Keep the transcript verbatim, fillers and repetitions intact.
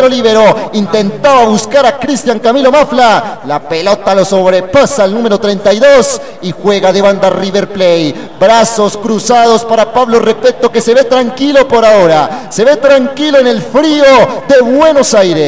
líbero, intentaba buscar a Cristian Camilo Mafla, la pelota lo sobrepasa al número treinta y dos y juega de banda River Plate. Brazos cruzados para Pablo Repeto, que se ve tranquilo por ahora, se ve tranquilo en el frío de Buenos Aires.